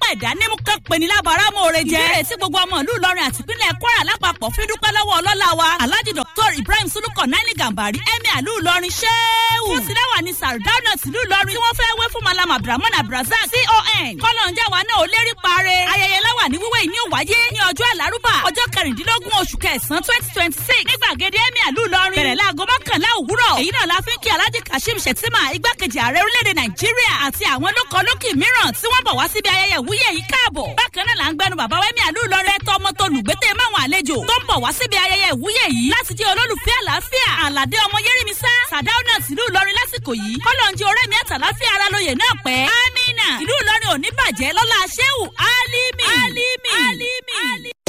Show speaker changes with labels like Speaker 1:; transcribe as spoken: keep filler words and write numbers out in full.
Speaker 1: ẹ̀dá nímú kan pè ní lábàárà mọ́ọ̀rẹ́ jẹ́. ìbéèrè tí gbogbo ọmọ ìlú Ìlọrin àti ìpínlẹ̀ Kwara lápapọ̀ fi dúpẹ́ lọ́wọ́ ọlọ́lá wa Alhaji Doctor Ibrahim Suluko Naini Gambari Emir ìlú Ìlọrin Shehu. fún sílẹ̀wà ní Sardauna tìlú Ìlọrin tí wọ́n fẹ́ wé fún Malam Abdulrahman Abdulrazak C O N. kọ́lọ́njà wa náà ó lérí paare. ayẹyẹ láwà ní wíwé ní òwáyé ní ọjọ́ àlárúbà ọjọ́ kẹrìndínlógún oṣù kẹsàn-án twenty twenty six ní gbàgede Emir ìlú Ìlọrin. bẹ̀rẹ̀ láago mọ́kànlá òwúrọ̀. èyí náà la fi ń kí Alhaji Kashim Shettima igbákejì ààrẹ orílẹ̀-èdè Nàìjíríà àti àwọn lókọlókì mìíràn tí wọ́n bọ̀ wá síbi ayẹyẹ ìwúyè yìí káàbọ̀. bákan náà là ń gbẹnu bàbá Emir ìlú Ìlọrin tọmọtò lùgbẹ́tẹ̀ máwọn àlejò tó ń bọ̀ wá síbi ayẹyẹ ìwúyè yìí láti jẹ́ olólùfẹ́ àlàáfíà Àlàdé ọmọ Yẹ́rìmísá Sardauna tìlú Ìlọrin lásìkò yìí kọ́lọ́njẹ́ ọ̀rẹ́ mi àtàláfíà ara lóye náà pẹ́. Amina ìlú Ìlọrin ò ní bàjẹ́ lọ́lá Shehu Alimi. Alimi. Alimi.